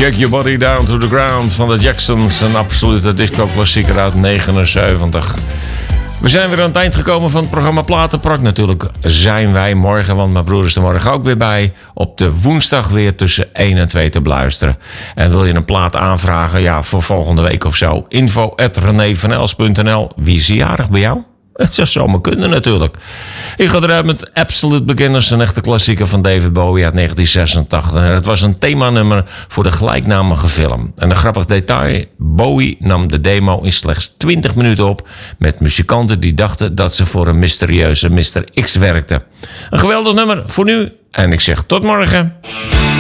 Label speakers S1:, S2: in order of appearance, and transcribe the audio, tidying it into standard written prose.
S1: Shake Your Body Down to the Ground van de Jacksons. Een absolute disco-klassieker uit 79. We zijn weer aan het eind gekomen van het programma Platenprak. Natuurlijk zijn wij morgen, want mijn broer is er morgen ook weer bij. Op de woensdag weer tussen 1 en 2 te beluisteren. En wil je een plaat aanvragen, ja, voor volgende week of zo. info@renévanels.nl. Wie is jarig bij jou? Het zou zomaar kunnen natuurlijk. Ik ga eruit met Absolute Beginners, een echte klassieker van David Bowie uit 1986. En het was een themanummer voor de gelijknamige film. En een grappig detail, Bowie nam de demo in slechts 20 minuten op met muzikanten die dachten dat ze voor een mysterieuze Mr. X werkten. Een geweldig nummer voor nu en ik zeg tot morgen.